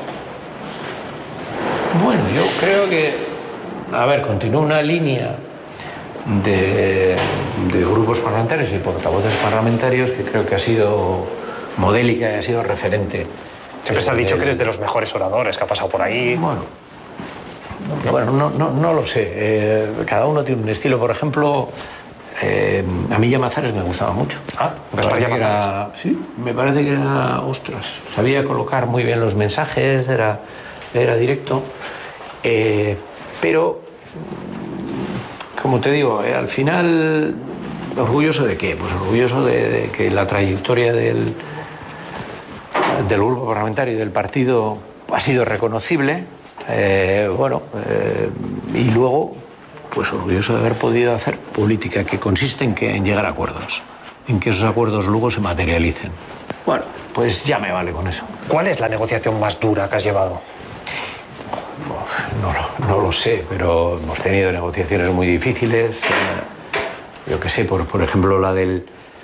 Bueno, yo creo que, continúa una línea de grupos parlamentarios y portavoces parlamentarios que creo que ha sido modélica y ha sido referente. Siempre se ha dicho que eres de los mejores oradores que ha pasado por ahí. Bueno, no lo sé. Cada uno tiene un estilo. Por ejemplo, a mí Llamazares me gustaba mucho. Gaspar Llamazares. Sí, me parece que era, sabía colocar muy bien los mensajes, era directo. Pero, como te digo, al final, ¿orgulloso de qué? Pues orgulloso de que la trayectoria del grupo parlamentario y del partido ha sido reconocible. Y luego, pues orgulloso de haber podido hacer política que consiste en llegar a acuerdos, en que esos acuerdos luego se materialicen. Bueno, pues ya me vale con eso. ¿Cuál es la negociación más dura que has llevado? No lo sé, pero hemos tenido negociaciones muy difíciles. Yo qué sé, por ejemplo, la del...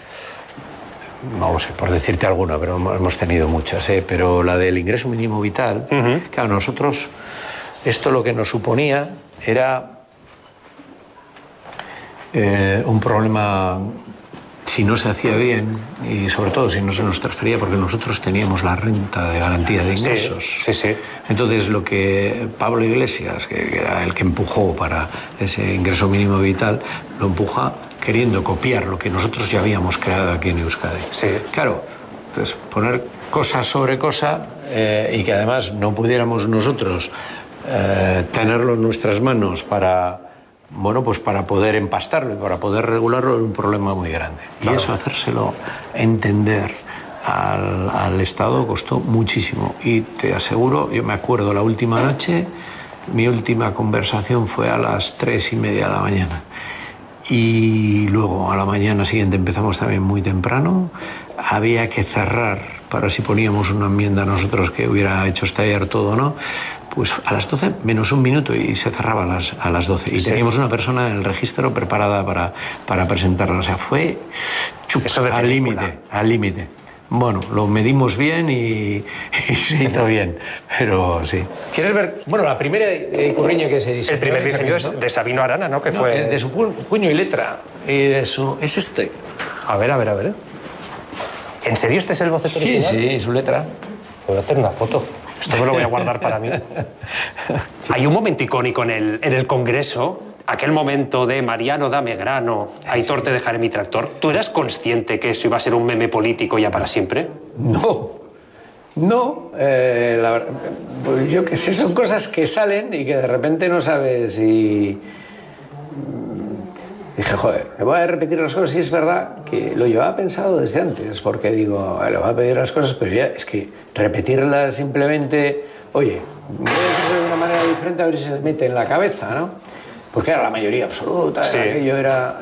No sé, por decirte alguna, pero hemos tenido muchas, pero la del ingreso mínimo vital, claro, nosotros, esto lo que nos suponía era un problema si no se hacía bien y sobre todo si no se nos transfería, porque nosotros teníamos la renta de garantía de ingresos. Sí. Entonces lo que Pablo Iglesias, que era el que empujó para ese ingreso mínimo vital, lo empuja queriendo copiar lo que nosotros ya habíamos creado aquí en Euskadi. Sí. Claro, entonces poner cosa sobre cosa y que además no pudiéramos nosotros tenerlo en nuestras manos para poder empastarlo y para poder regularlo era un problema muy grande. Claro. Y eso, hacérselo entender al Estado costó muchísimo. Y te aseguro, yo me acuerdo la última noche, mi última conversación fue a las 3:30 de la mañana. Y luego a la mañana siguiente empezamos también muy temprano. Había que cerrar para si poníamos una enmienda nosotros que hubiera hecho estallar todo o no. Pues a las 12 menos un minuto y se cerraba a las 12. Y teníamos una persona en el registro preparada para presentarla. O sea, fue al límite. Bueno, lo medimos bien y se hizo bien, pero sí. ¿Quieres ver? Bueno, la primera Ikurriña que se diseñó... El primer diseño es de Sabino Arana, ¿no? Fue de su puño y letra. Es este. A ver. ¿En serio este es el boceto original? Sí, su letra. Voy a hacer una foto. Esto me lo voy a guardar para mí. Hay un momento icónico en el Congreso, aquel momento de Mariano dame grano, Aitor te dejaré mi tractor. ¿Tú eras consciente que eso iba a ser un meme político ya para siempre? No, la verdad, pues yo qué sé, son cosas que salen y que de repente no sabes y... Dije, joder, me voy a repetir las cosas y es verdad que lo llevaba pensado desde antes, porque digo, le voy a pedir las cosas, pero ya es que repetirlas simplemente, oye, voy a decirlo de una manera diferente a ver si se mete en la cabeza, ¿no? Porque era la mayoría absoluta, sí. Aquello era...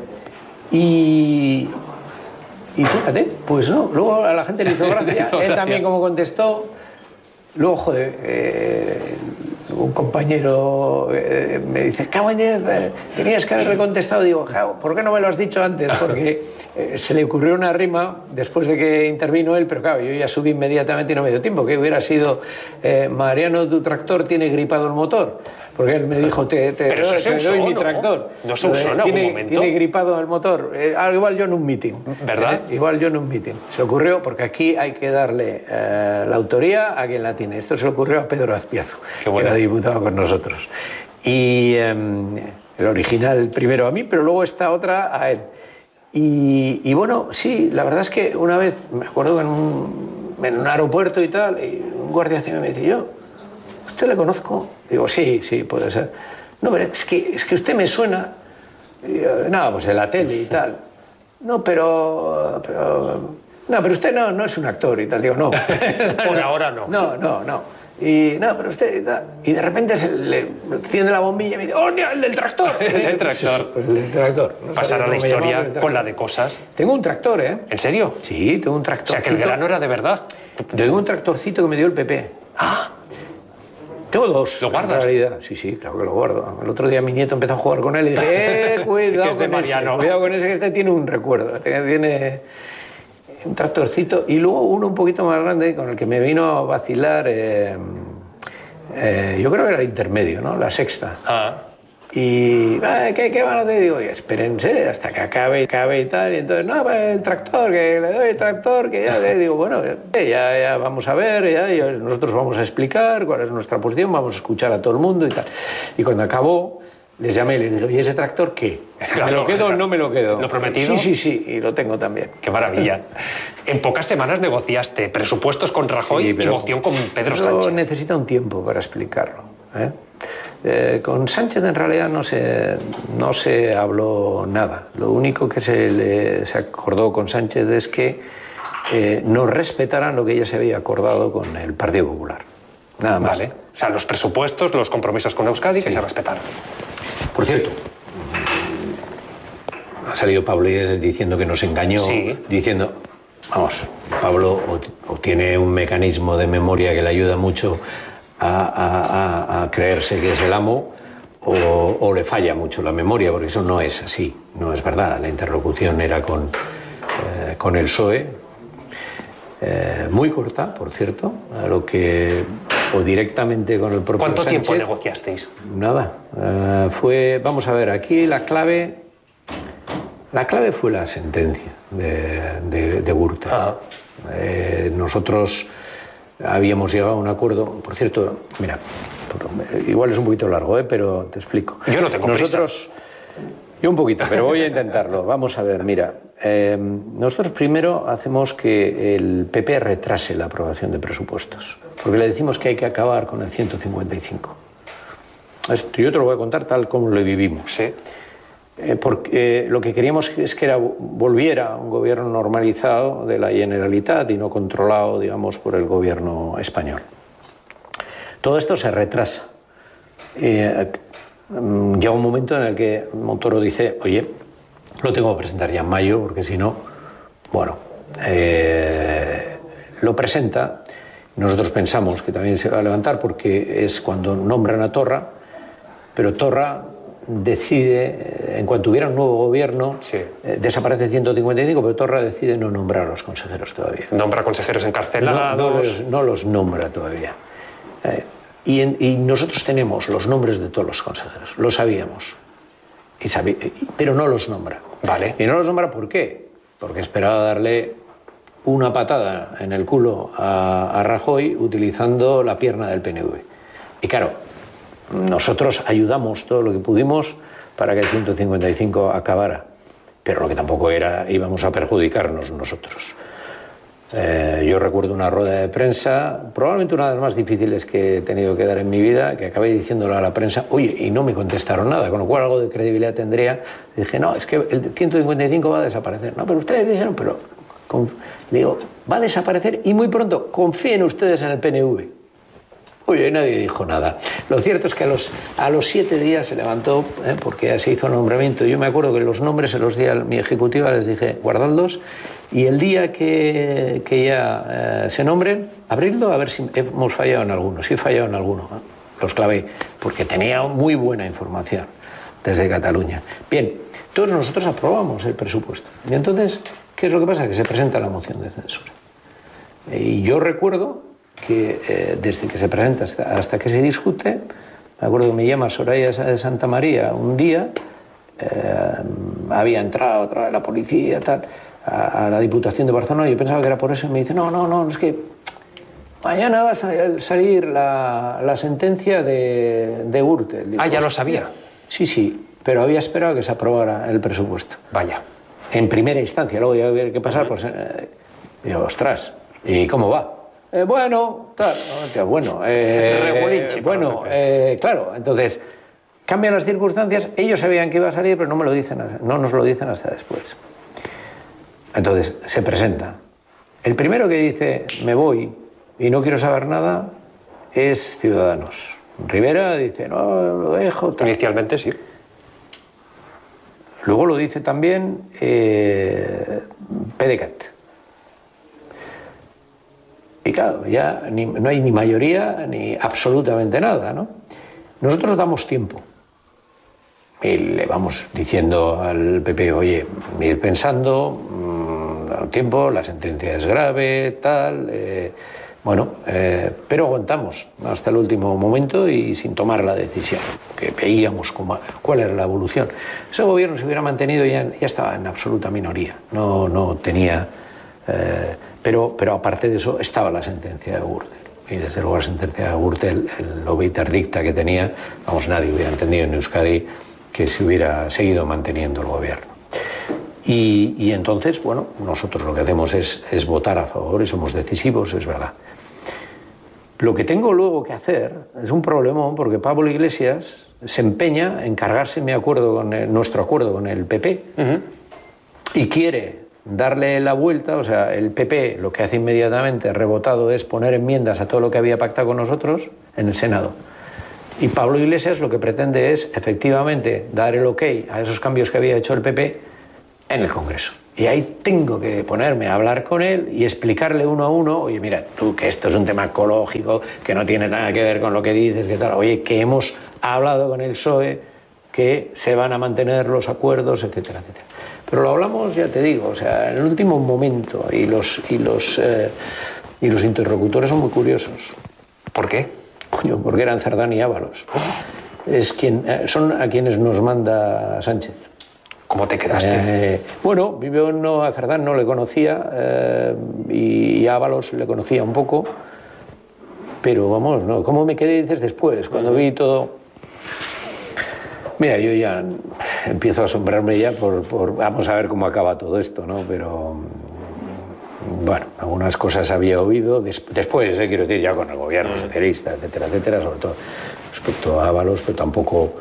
Y fíjate, pues no, luego a la gente le hizo gracia, él también como contestó, luego, joder... un compañero me dice, Cabañez, tenías que haber contestado. Digo, ¿por qué no me lo has dicho antes? Porque se le ocurrió una rima después de que intervino él, pero claro, yo ya subí inmediatamente y no me dio tiempo, que hubiera sido Mariano, tu tractor tiene gripado el motor. Porque él me dijo, te doy mi tractor. ¿No se usó en algún momento? Tiene gripado el motor. Igual yo en un meeting. ¿Verdad? Igual yo en un meeting. Se ocurrió, porque aquí hay que darle la autoría a quien la tiene. Esto se le ocurrió a Pedro Azpiazu, que era diputado con nosotros. Y el original primero a mí, pero luego esta otra a él. Y bueno, sí, la verdad es que una vez, me acuerdo que en un aeropuerto y tal, y un guardia civil me dice, yo, ¿usted le conozco? Digo, sí, puede ser. No, pero es que usted me suena. No, pues en la tele y tal. No, pero usted no es un actor y tal. Digo, no. Por ahora no. No. Y no, pero usted... Y de repente se le enciende la bombilla y me dice, ¡hostia, el del tractor! El tractor. Pues el tractor. No pasará la historia con la de cosas. Tengo un tractor, ¿eh? ¿En serio? Sí, tengo un tractor. O sea, que el grano era de verdad. Tengo un tractorcito que me dio el PP. Tengo dos. ¿Lo guardas? En realidad. Sí, claro que lo guardo. El otro día mi nieto empezó a jugar con él y dije, cuidado que es de con Mariano. Cuidado con ese, que este tiene un recuerdo. Tiene un tractorcito. Y luego uno un poquito más grande con el que me vino a vacilar, yo creo que era el intermedio, ¿no? La sexta. Y, ¿qué van a hacer? Digo, espérense hasta que acabe y tal. Y entonces, no, el tractor, que le doy el tractor, que ya. Digo, bueno, ya vamos a ver, nosotros vamos a explicar cuál es nuestra posición, vamos a escuchar a todo el mundo y tal. Y cuando acabó, les llamé y les dije, ¿y ese tractor qué? ¿Me lo quedo o no me lo quedo? ¿Lo prometido? Sí, y lo tengo también. Qué maravilla. En pocas semanas negociaste presupuestos con Rajoy y moción con Pedro Sánchez. Necesita un tiempo para explicarlo. Con Sánchez en realidad no se habló nada. Lo único que se acordó con Sánchez es que no respetaran lo que ya se había acordado con el Partido Popular. Nada más. Vale. O sea, los presupuestos, los compromisos con Euskadi, que se respetaron. Por cierto, ha salido Pablo Iglesias diciendo que nos engañó, diciendo, vamos, Pablo o tiene un mecanismo de memoria que le ayuda mucho a creerse que es el amo, o le falla mucho la memoria, porque eso no es así, no es verdad. La interlocución era con el PSOE, muy corta, por cierto, o directamente con el propio ¿Cuánto Sánchez. tiempo negociasteis? Nada. Vamos a ver, aquí la clave fue la sentencia de Gürtel. Nosotros habíamos llegado a un acuerdo, por cierto, mira, igual es un poquito largo, pero te explico. Yo no tengo prisa. Yo un poquito, pero voy a intentarlo. Vamos a ver, mira, nosotros primero hacemos que el PP retrase la aprobación de presupuestos, porque le decimos que hay que acabar con el 155. Esto yo te lo voy a contar tal como lo vivimos. Sí. Porque lo que queríamos es que volviera un gobierno normalizado de la Generalitat y no controlado, digamos, por el gobierno español. Todo esto se retrasa. Llega un momento en el que Montoro dice, oye, lo tengo que presentar ya en mayo, porque si no, bueno, lo presenta. Nosotros pensamos que también se va a levantar porque es cuando nombran a Torra, pero Torra decide, en cuanto hubiera un nuevo gobierno, desaparece 155, pero Torra decide no nombrar a los consejeros todavía. ¿Nombra consejeros encarcelados? No los nombra todavía. Y nosotros tenemos los nombres de todos los consejeros, lo sabíamos, pero no los nombra. Vale. ¿Y no los nombra por qué? Porque esperaba darle una patada en el culo a Rajoy utilizando la pierna del PNV. Y claro, nosotros ayudamos todo lo que pudimos para que el 155 acabara, pero lo que tampoco íbamos a perjudicarnos nosotros. Yo recuerdo una rueda de prensa, probablemente una de las más difíciles que he tenido que dar en mi vida, que acabé diciéndole a la prensa, oye, y no me contestaron nada, con lo cual algo de credibilidad tendría. Dije, no, es que el 155 va a desaparecer. No, pero ustedes dijeron, pero digo, va a desaparecer y muy pronto, confíen ustedes en el PNV. Oye, nadie dijo nada. Lo cierto es que a los 7 días se levantó, porque ya se hizo el nombramiento. Yo me acuerdo que los nombres se los di a mi ejecutiva, les dije, guardadlos, y el día que ya se nombren, abridlo a ver si hemos fallado en alguno. Si he fallado en alguno, los clavé, porque tenía muy buena información desde Cataluña. Bien, todos nosotros aprobamos el presupuesto. Y entonces, ¿qué es lo que pasa? Que se presenta la moción de censura. Y yo recuerdo que desde que se presenta hasta que se discute, me acuerdo que me llama Soraya de Santa María un día, había entrado otra vez la policía, tal, a la Diputación de Barcelona, yo pensaba que era por eso, y me dice, no, es que mañana va a salir la sentencia de Gürtel. Digo, ya lo sabía. Sí, pero había esperado que se aprobara el presupuesto. Vaya. En primera instancia, luego ya había que pasar, pues, digo, ostras, ¿y cómo va? Bueno, tal, claro, entonces cambian las circunstancias, ellos sabían que iba a salir, pero no nos lo dicen hasta después. Entonces se presenta. El primero que dice, me voy y no quiero saber nada, es Ciudadanos. Rivera dice, no, lo dejo. Tal. Inicialmente sí. Luego lo dice también PDeCAT. Y claro, ya no hay ni mayoría ni absolutamente nada, ¿no? Nosotros damos tiempo. Y le vamos diciendo al PP, oye, ir pensando, tiempo, la sentencia es grave, tal, pero aguantamos hasta el último momento y sin tomar la decisión, que veíamos cuál era la evolución. Ese gobierno se hubiera mantenido ya estaba en absoluta minoría, no tenía... pero aparte de eso estaba la sentencia de Gürtel. Y desde luego la sentencia de Gürtel, el obiter dicta que tenía, vamos, nadie hubiera entendido en Euskadi que se hubiera seguido manteniendo el gobierno. Y entonces, bueno, nosotros lo que hacemos es votar a favor y somos decisivos, es verdad. Lo que tengo luego que hacer es un problemón, porque Pablo Iglesias se empeña en cargarse nuestro acuerdo con el PP y quiere darle la vuelta. O sea, el PP lo que hace inmediatamente, rebotado, es poner enmiendas a todo lo que había pactado con nosotros en el Senado. Y Pablo Iglesias lo que pretende es, efectivamente, dar el ok a esos cambios que había hecho el PP en el Congreso. Y ahí tengo que ponerme a hablar con él y explicarle uno a uno: oye, mira, tú, que esto es un tema ecológico, que no tiene nada que ver con lo que dices, que tal, oye, que hemos hablado con el PSOE, que se van a mantener los acuerdos, etcétera, etcétera. Pero lo hablamos, ya te digo, o sea, en el último momento, y los interlocutores son muy curiosos. ¿Por qué? Coño, porque eran Cerdán y Ábalos. Son a quienes nos manda Sánchez. ¿Cómo te quedaste? Bueno, yo a Cerdán no le conocía, y a Ábalos le conocía un poco, pero vamos, no. ¿Cómo me quedé, dices, después? Cuando vi todo... Mira, yo ya empiezo a asombrarme ya por vamos a ver cómo acaba todo esto, ¿no? Pero bueno, algunas cosas había oído después, quiero decir, ya con el gobierno socialista, etcétera, etcétera, sobre todo respecto a Ábalos, pero tampoco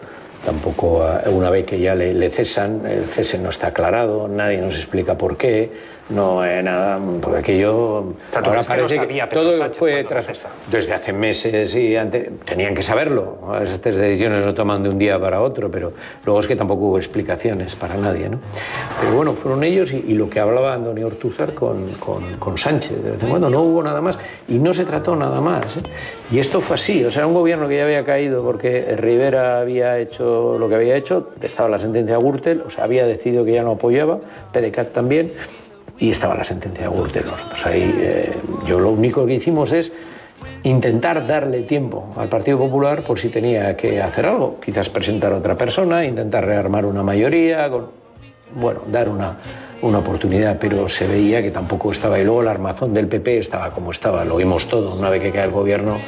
una vez que ya le cesan, el cese no está aclarado, nadie nos explica por qué, no nada, porque aquello... Ahora parece que sabía, todo Sánchez fue desde hace meses y antes, tenían que saberlo. Estas decisiones no toman de un día para otro, pero luego es que tampoco hubo explicaciones para nadie, ¿no? Pero bueno, fueron ellos y lo que hablaba Antonio Ortúzar con Sánchez. De vez en cuando no hubo nada más y no se trató nada más, ¿eh? Y esto fue así, o sea, un gobierno que ya había caído porque Rivera había hecho lo que había hecho, estaba la sentencia de Gürtel, o sea, había decidido que ya no apoyaba, PDeCAT también, y estaba la sentencia de Gürtel. Nosotros ahí, yo lo único que hicimos es intentar darle tiempo al Partido Popular por si tenía que hacer algo, quizás presentar a otra persona, intentar rearmar una mayoría, bueno, dar una oportunidad, pero se veía que tampoco estaba. Y luego la armazón del PP estaba como estaba, lo vimos todo. Una vez que cae el gobierno,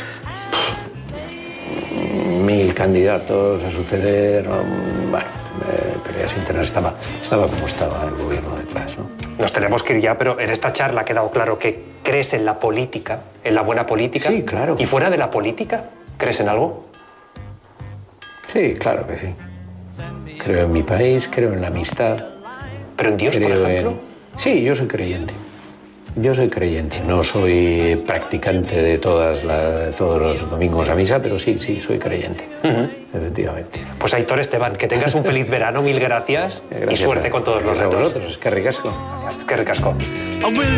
1000 candidatos a suceder, bueno, peleas internas, estaba como estaba el gobierno detrás, ¿no? Nos tenemos que ir ya, pero en esta charla ha quedado claro que crees en la política, en la buena política. Sí, claro. ¿Y fuera de la política, crees en algo? Sí, claro que sí. Creo en mi país, creo en la amistad. ¿Pero en Dios, por ejemplo? Sí, yo soy creyente. Yo soy creyente. No soy practicante de todos los domingos a misa, pero sí, soy creyente. Efectivamente. Pues Aitor Esteban, que tengas un feliz verano, 1000 gracias y suerte con todos los retos. Es que ricasco. Es que ricasco.